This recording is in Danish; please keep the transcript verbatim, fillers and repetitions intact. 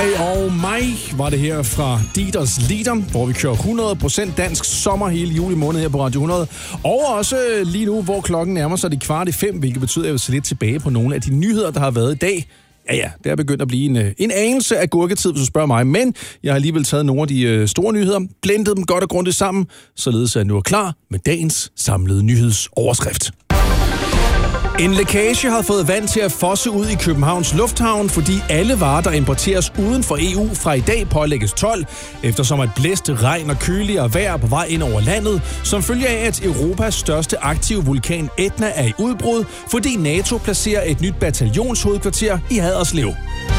og mig var det her fra Dieters Liter, hvor vi kører hundrede procent dansk sommer hele juli måned her på Radio hundrede. Og også lige nu, hvor klokken nærmer sig de kvart i fem, hvilket betyder, at jeg vil se lidt tilbage på nogle af de nyheder, der har været i dag. Ja, ja, det er begyndt at blive en, en anelse af gurketid, hvis du spørger mig. Men jeg har alligevel taget nogle af de øh, store nyheder, blendet dem godt og grundigt sammen, således at jeg nu er klar med dagens samlede nyhedsoverskrift. En lækage har fået vand til at fosse ud i Københavns Lufthavn, fordi alle varer, der importeres uden for E U, fra i dag pålægges told, eftersom at blæst, regn og køligere vejr er på vej ind over landet, som følge af, at Europas største aktive vulkan Etna er i udbrud, fordi NATO placerer et nyt bataljonshovedkvarter i Haderslev.